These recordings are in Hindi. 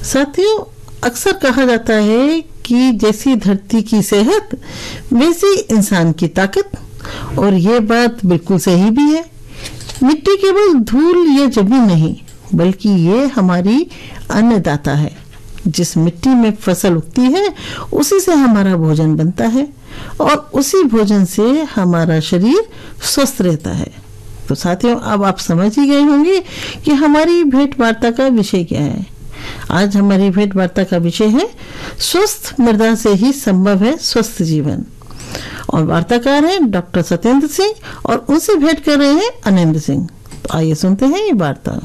साथियों, अक्सर कहा जाता है कि जैसी धरती की सेहत वैसी इंसान की ताकत, और ये बात बिल्कुल सही भी है। मिट्टी केवल धूल या जमीन नहीं, बल्कि ये हमारी अन्नदाता है। जिस मिट्टी में फसल उगती है उसी से हमारा भोजन बनता है, और उसी भोजन से हमारा शरीर स्वस्थ रहता है। तो साथियों, अब आप समझ ही गए होंगे कि हमारी भेंट वार्ता का विषय क्या है। आज हमारी भेंट वार्ता का विषय है स्वस्थ मृदा से ही संभव है स्वस्थ जीवन, और वार्ताकार हैं डॉक्टर सत्येंद्र सिंह, और उनसे भेंट कर रहे हैं आनंद सिंह। तो आइए सुनते हैं ये वार्ता।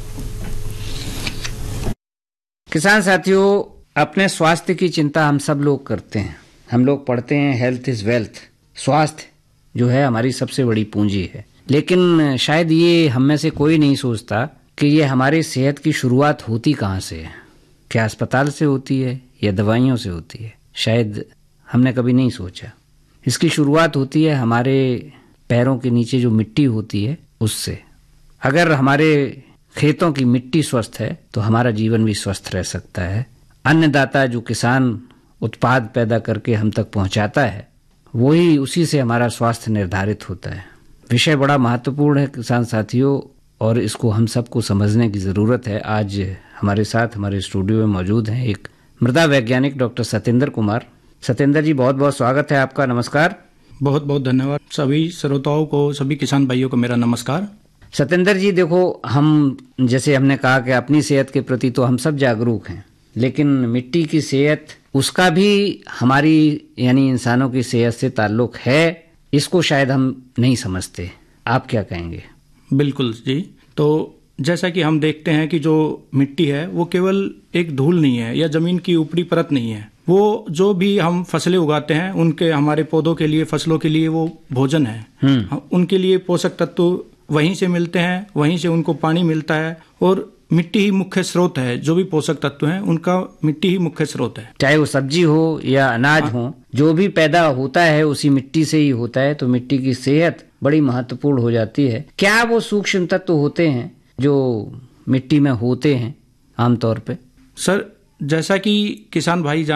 किसान साथियों, अपने स्वास्थ्य की चिंता हम सब लोग करते हैं। हम लोग पढ़ते हैं हेल्थ इज वेल्थ, स्वास्थ्य जो है हमारी सबसे बड़ी पूंजी है। लेकिन शायद ये हम में से कोई नहीं सोचता कि ये हमारी सेहत की शुरुआत होती कहाँ से है। क्या अस्पताल से होती है या दवाइयों से होती है? शायद हमने कभी नहीं सोचा। इसकी शुरुआत होती है हमारे पैरों के नीचे जो मिट्टी होती है उससे। अगर हमारे खेतों की मिट्टी स्वस्थ है तो हमारा जीवन भी स्वस्थ रह सकता है। अन्नदाता जो किसान उत्पाद पैदा करके हम तक पहुंचाता है, वही उसी से हमारा स्वास्थ्य निर्धारित होता है। विषय बड़ा महत्वपूर्ण है किसान साथियों, और इसको हम सबको समझने की ज़रूरत है। आज हमारे साथ हमारे स्टूडियो में मौजूद हैं एक मृदा वैज्ञानिक डॉक्टर सत्येंद्र कुमार। सत्येंद्र जी, बहुत बहुत स्वागत है आपका। नमस्कार। बहुत बहुत धन्यवाद। सभी श्रोताओं को, सभी किसान भाइयों को मेरा नमस्कार। सत्येंद्र जी, देखो, हम जैसे हमने कहा कि अपनी सेहत के प्रति तो हम सब जागरूक हैं, लेकिन मिट्टी की सेहत, उसका भी हमारी यानी इंसानों की सेहत से ताल्लुक है। इसको शायद हम नहीं समझते। आप क्या कहेंगे? बिल्कुल जी। तो जैसा कि हम देखते हैं कि जो मिट्टी है वो केवल एक धूल नहीं है या जमीन की ऊपरी परत नहीं है। वो जो भी हम फसलें उगाते हैं उनके, हमारे पौधों के लिए, फसलों के लिए वो भोजन है। उनके लिए पोषक तत्व वहीं से मिलते हैं, वहीं से उनको पानी मिलता है, और मिट्टी ही मुख्य स्रोत है। जो भी पोषक तत्व हैं उनका मिट्टी ही मुख्य स्रोत है। चाहे वो सब्जी हो या अनाज हो, जो भी पैदा होता है उसी मिट्टी से ही होता है। तो मिट्टी की सेहत बड़ी महत्वपूर्ण हो जाती है। क्या वो सूक्ष्म तत्व होते हैं जो मिट्टी में होते हैं आमतौर पे? सर, जैसा कि किसान भाई